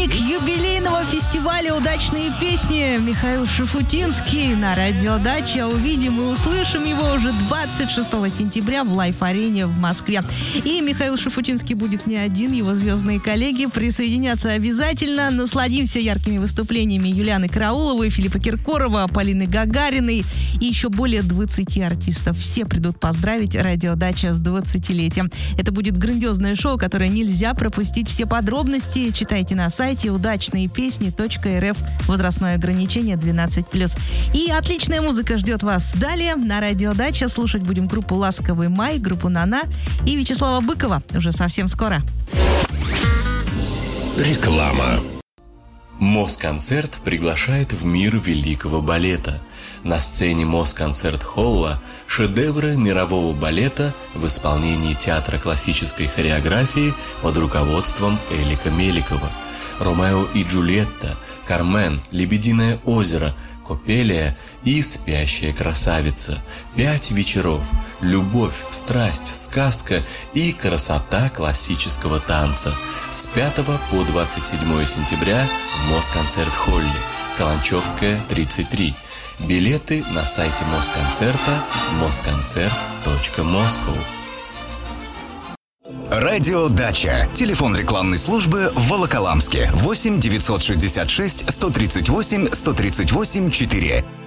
Участник юбилейного фестиваля «Удачные песни» Михаил Шуфутинский на радио «Дача». Увидим и услышим его уже 26 сентября в Лайф-арене в Москве. И Михаил Шуфутинский будет не один, его звездные коллеги присоединятся обязательно. Насладимся яркими выступлениями Юлианы Карауловой, Филиппа Киркорова, Полины Гагариной и еще более 20 артистов. Все придут поздравить радио «Дача» с 20-летием. Это будет грандиозное шоу, которое нельзя пропустить. Все подробности читайте на сайте удачныепесни.рф. Возрастное ограничение 12+. И отличная музыка ждет вас далее на радио «Дача». Слушать будем группу «Ласковый май», группу «Нана» и Вячеслава Быкова уже совсем скоро. Реклама. Москонцерт приглашает в мир великого балета. На сцене Москонцерт-холла шедевры мирового балета в исполнении театра классической хореографии под руководством Элика Меликова. «Ромео и Джульетта», «Кармен», «Лебединое озеро», «Копелия» и «Спящая красавица». 5 вечеров. Любовь, страсть, сказка и красота классического танца. С 5 по 27 сентября в Москонцерт-холле. Каланчевская, 33. Билеты на сайте Москонцерта moskoncert.moscow. Радио «Дача». Телефон рекламной службы в Волоколамске. 8 966 138 138 4.